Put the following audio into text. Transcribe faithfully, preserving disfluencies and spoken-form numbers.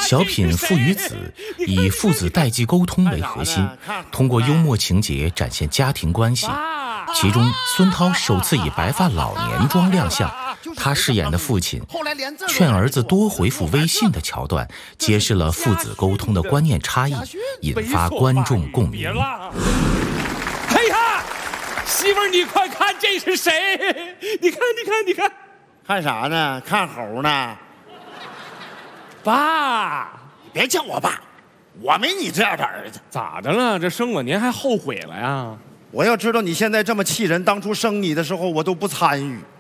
小品《父与子》以父子代际沟通为核心，通过幽默情节展现家庭关系。其中，孙涛首次以白发老年妆亮相，他饰演的父亲劝儿子多回复微信的桥段，揭示了父子沟通的观念差异，引发观众共鸣。 哎呀，媳妇儿，你快看，这是谁？你看，你看，你看， 看啥呢？看猴呢？ 爸， 你别叫我爸，我没你这样的儿子。 咋的了？这生我您还后悔了呀？ 我要知道你现在这么气人，当初生你的时候我都不参与。